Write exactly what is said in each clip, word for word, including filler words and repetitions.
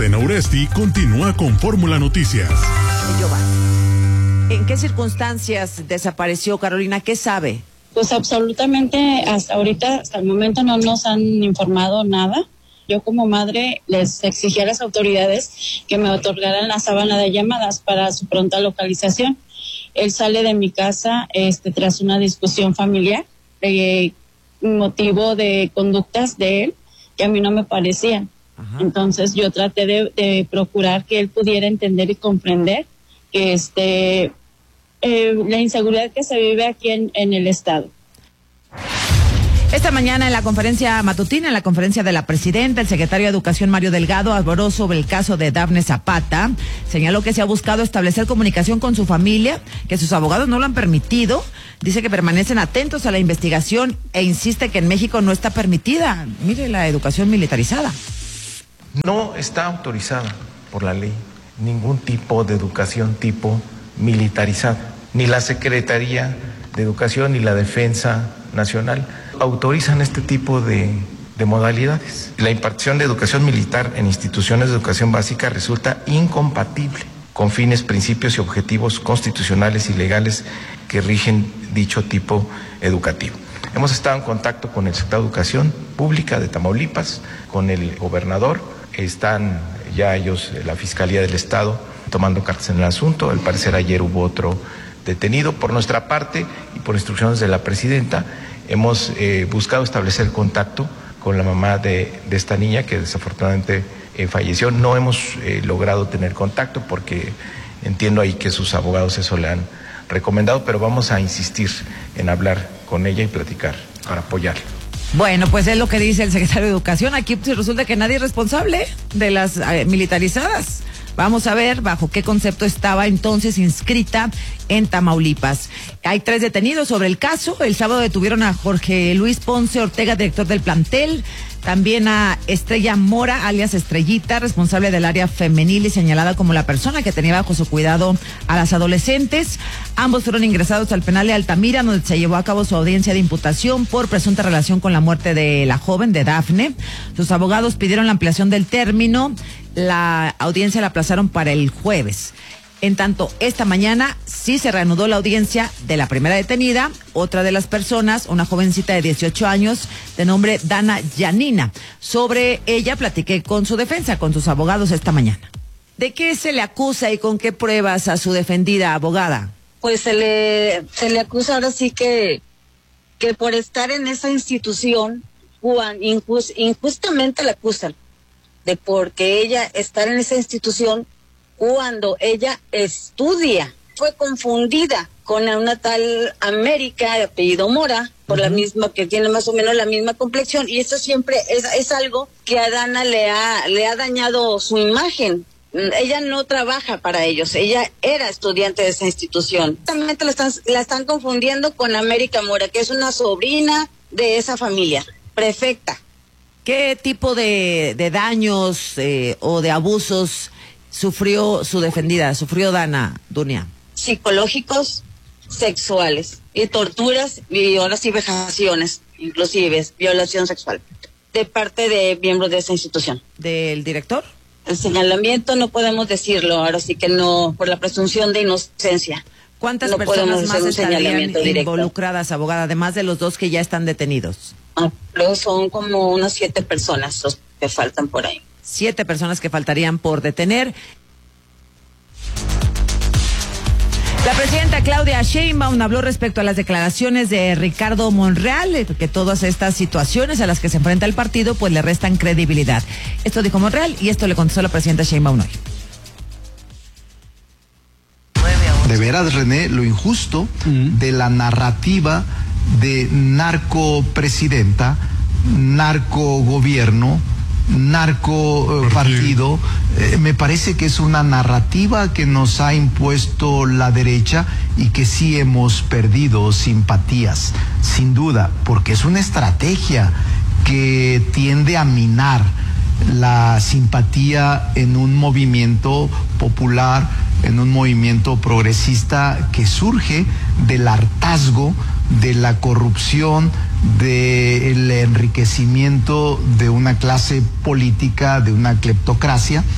Lorena Uresti continúa con Fórmula Noticias. ¿En qué circunstancias desapareció Carolina? ¿Qué sabe? Pues absolutamente hasta ahorita, hasta el momento no nos han informado nada. Yo como madre les exigí a las autoridades que me otorgaran la sábana de llamadas para su pronta localización. Él sale de mi casa este, tras una discusión familiar, de motivo de conductas de él que a mí no me parecían. Ajá. Entonces yo traté de, de procurar que él pudiera entender y comprender que este eh, la inseguridad que se vive aquí en, en el estado. Esta mañana en la conferencia matutina, en la conferencia de la presidenta, el secretario de Educación Mario Delgado habló sobre el caso de Dafne Zapata. Señaló que se ha buscado establecer comunicación con su familia, que sus abogados no lo han permitido. Dice que permanecen atentos a la investigación e insiste que en México no está permitida. Mire, la educación militarizada. No está autorizada por la ley ningún tipo de educación tipo militarizada. Ni la Secretaría de Educación ni la Defensa Nacional autorizan este tipo de, de modalidades. La impartición de educación militar en instituciones de educación básica resulta incompatible con fines, principios y objetivos constitucionales y legales que rigen dicho tipo educativo. Hemos estado en contacto con el secretario de Educación Pública de Tamaulipas, con el gobernador. Están ya ellos, la Fiscalía del Estado, tomando cartas en el asunto. Al parecer ayer hubo otro detenido. Por nuestra parte y por instrucciones de la presidenta, hemos eh, buscado establecer contacto con la mamá de, de esta niña que desafortunadamente eh, falleció. No hemos eh, logrado tener contacto porque entiendo ahí que sus abogados eso le han recomendado, pero vamos a insistir en hablar con ella y platicar para apoyarla. Bueno, pues es lo que dice el secretario de Educación. Aquí pues, resulta que nadie es responsable de las eh, militarizadas. Vamos a ver bajo qué concepto estaba entonces inscrita en Tamaulipas. Hay tres detenidos sobre el caso. El sábado detuvieron a Jorge Luis Ponce Ortega, director del plantel. También a Estrella Mora, alias Estrellita, responsable del área femenil y señalada como la persona que tenía bajo su cuidado a las adolescentes. Ambos fueron ingresados al penal de Altamira, donde se llevó a cabo su audiencia de imputación por presunta relación con la muerte de la joven, de Dafne. Sus abogados pidieron la ampliación del término. La audiencia la aplazaron para el jueves. En tanto, esta mañana sí se reanudó la audiencia de la primera detenida, otra de las personas, una jovencita de dieciocho años, de nombre Dana Yanina. Sobre ella platiqué con su defensa, con sus abogados esta mañana. ¿De qué se le acusa y con qué pruebas a su defendida abogada? Pues se le, se le acusa ahora sí que, que por estar en esa institución, Juan, injust, injustamente la acusan de porque ella estar en esa institución cuando ella estudia. Fue confundida con una tal América de apellido Mora, por uh-huh. la misma, que tiene más o menos la misma complexión, y eso siempre es, es algo que a Dana le ha, le ha dañado su imagen. Ella no trabaja para ellos, ella era estudiante de esa institución. También la están, la están confundiendo con América Mora, que es una sobrina de esa familia, prefecta. ¿Qué tipo de, de daños eh, o de abusos sufrió su defendida, sufrió Dana, Dunia? Psicológicos, sexuales, y torturas, y ahora sí vejaciones, inclusive violación sexual, de parte de miembros de esa institución. ¿Del director? El señalamiento no podemos decirlo, ahora sí que no, por la presunción de inocencia. ¿Cuántas no personas más estarían directo. involucradas, abogada, además de los dos que ya están detenidos? Ah, luego son como unas siete personas los que faltan por ahí. Siete personas que faltarían por detener. La presidenta Claudia Sheinbaum habló respecto a las declaraciones de Ricardo Monreal, que todas estas situaciones a las que se enfrenta el partido pues le restan credibilidad. Esto dijo Monreal y esto le contestó la presidenta Sheinbaum hoy. De veras, René, lo injusto uh-huh. de la narrativa de narcopresidenta, narcogobierno, narco eh, partido, eh, me parece que es una narrativa que nos ha impuesto la derecha y que sí hemos perdido simpatías, sin duda, porque es una estrategia que tiende a minar la simpatía en un movimiento popular, en un movimiento progresista que surge del hartazgo, de la corrupción, del enriquecimiento de una clase política, de una cleptocracia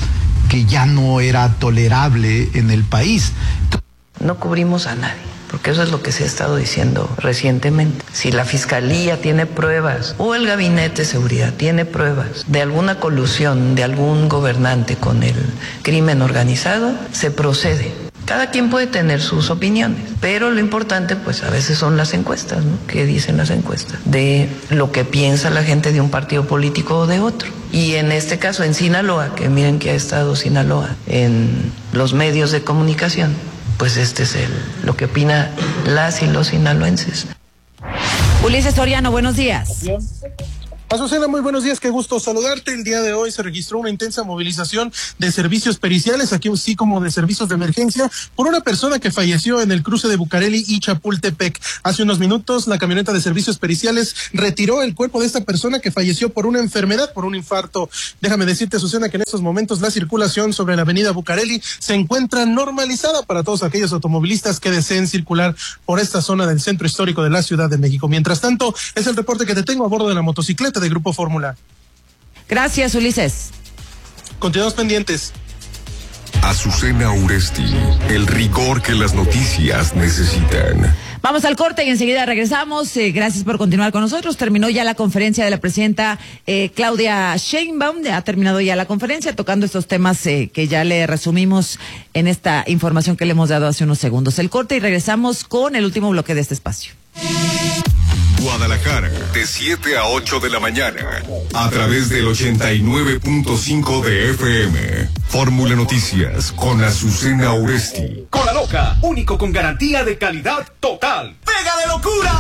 que ya no era tolerable en el país. No cubrimos a nadie, porque eso es lo que se ha estado diciendo recientemente. Si la Fiscalía tiene pruebas o el Gabinete de Seguridad tiene pruebas de alguna colusión de algún gobernante con el crimen organizado, se procede. Cada quien puede tener sus opiniones, pero lo importante pues a veces son las encuestas, ¿no? ¿Qué dicen las encuestas? De lo que piensa la gente de un partido político o de otro. Y en este caso en Sinaloa, que miren que ha estado Sinaloa en los medios de comunicación, pues este es el, lo que opina las y los sinaloenses. Ulises Soriano, buenos días. Azucena, muy buenos días, qué gusto saludarte. El día de hoy se registró una intensa movilización de servicios periciales, aquí así como de servicios de emergencia, por una persona que falleció en el cruce de Bucareli y Chapultepec. Hace unos minutos, la camioneta de servicios periciales retiró el cuerpo de esta persona que falleció por una enfermedad, por un infarto. Déjame decirte, Azucena, que en estos momentos la circulación sobre la avenida Bucareli se encuentra normalizada para todos aquellos automovilistas que deseen circular por esta zona del centro histórico de la Ciudad de México. Mientras tanto, es el reporte que te tengo a bordo de la motocicleta de Grupo Fórmula. Gracias, Ulises. Continuamos pendientes. Azucena Uresti, el rigor que las noticias necesitan. Vamos al corte y enseguida regresamos. Eh, gracias por continuar con nosotros. Terminó ya la conferencia de la presidenta eh, Claudia Sheinbaum. Ha terminado ya la conferencia tocando estos temas eh, que ya le resumimos en esta información que le hemos dado hace unos segundos. El corte y regresamos con el último bloque de este espacio. Guadalajara, de siete a ocho de la mañana, a través del ochenta y nueve punto cinco de F M. Fórmula Noticias con Azucena Uresti. Cola Loca, único con garantía de calidad total. ¡Pega de locura!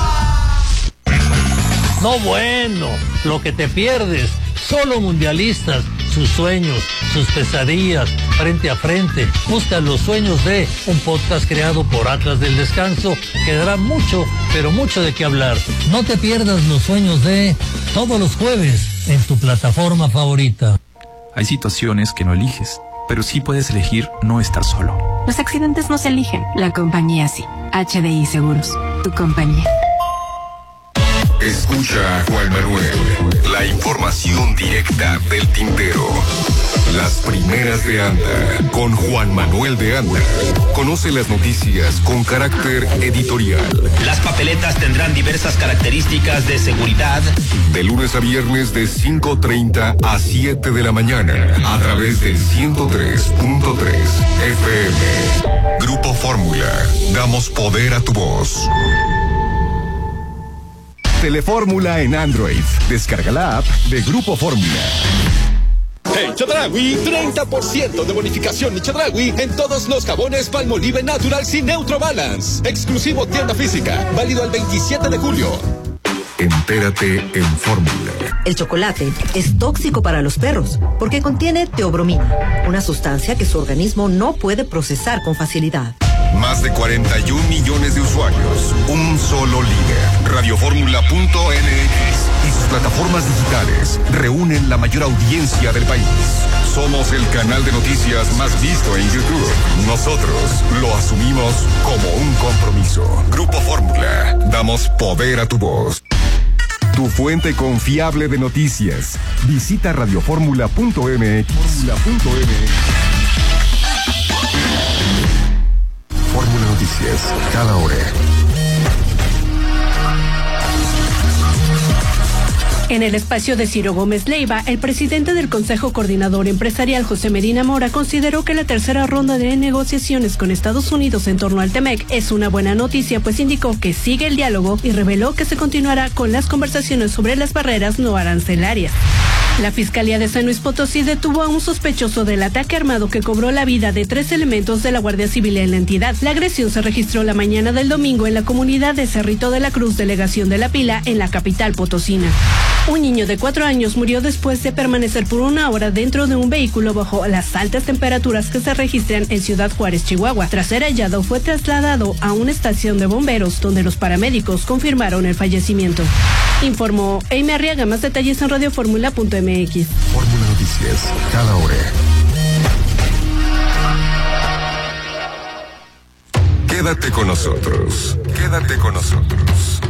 No, bueno, lo que te pierdes. Solo mundialistas, sus sueños, sus pesadillas, frente a frente. Busca Los Sueños de, un podcast creado por Atlas del Descanso, que dará mucho, pero mucho de qué hablar. No te pierdas Los Sueños de, todos los jueves, en tu plataforma favorita. Hay situaciones que no eliges, pero sí puedes elegir no estar solo. Los accidentes no se eligen, la compañía sí. H D I Seguros, tu compañía. Escucha a Juan Manuel, la información directa del tintero. Las primeras de Anda, con Juan Manuel de Anda. Conoce las noticias con carácter editorial. Las papeletas tendrán diversas características de seguridad. De lunes a viernes de cinco treinta a siete de la mañana, a través del ciento tres punto tres F M. Grupo Fórmula, damos poder a tu voz. Telefórmula en Android. Descarga la app de Grupo Fórmula. En Chedraui, treinta por ciento de bonificación en Chedraui en todos los jabones Palmolive Naturals y Neutro Balance. Exclusivo tienda física, válido al veintisiete de julio. Entérate en Fórmula. El chocolate es tóxico para los perros porque contiene teobromina, una sustancia que su organismo no puede procesar con facilidad. Más de cuarenta y un millones de usuarios, un solo líder. Radiofórmula punto M X y sus plataformas digitales reúnen la mayor audiencia del país. Somos el canal de noticias más visto en YouTube. Nosotros lo asumimos como un compromiso. Grupo Fórmula, damos poder a tu voz. Tu fuente confiable de noticias. Visita radiofórmula punto M X. Fórmula Noticias, cada hora. En el espacio de Ciro Gómez Leiva, el presidente del Consejo Coordinador Empresarial, José Medina Mora, consideró que la tercera ronda de negociaciones con Estados Unidos en torno al T-M E C es una buena noticia, pues indicó que sigue el diálogo y reveló que se continuará con las conversaciones sobre las barreras no arancelarias. La Fiscalía de San Luis Potosí detuvo a un sospechoso del ataque armado que cobró la vida de tres elementos de la Guardia Civil en la entidad. La agresión se registró la mañana del domingo en la comunidad de Cerrito de la Cruz, delegación de La Pila, en la capital potosina. Un niño de cuatro años murió después de permanecer por una hora dentro de un vehículo bajo las altas temperaturas que se registran en Ciudad Juárez, Chihuahua. Tras ser hallado, fue trasladado a una estación de bomberos, donde los paramédicos confirmaron el fallecimiento. Informó Amy Arriaga. Más detalles en radiofórmula punto M X. Fórmula Noticias, cada hora. Quédate con nosotros. Quédate con nosotros.